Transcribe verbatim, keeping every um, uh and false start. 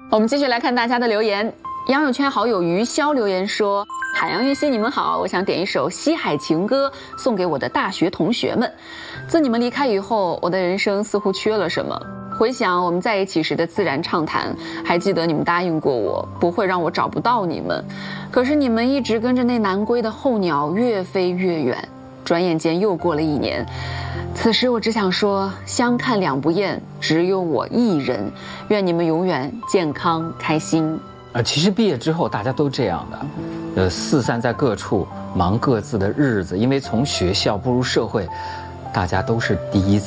我们继续来看大家的留言。杨友圈好友余潇留言说：海洋、玉溪，你们好，我想点一首《西海情歌》送给我的大学同学们。自你们离开以后，我的人生似乎缺了什么。回想我们在一起时的自然畅谈，还记得你们答应过我不会让我找不到你们，可是你们一直跟着那南归的候鸟越飞越远，转眼间又过了一年。此时我只想说，相看两不厌，只有我一人。愿你们永远健康开心。 呃，其实毕业之后大家都这样的，呃，四散在各处，忙各自的日子。因为从学校步入社会，大家都是第一次。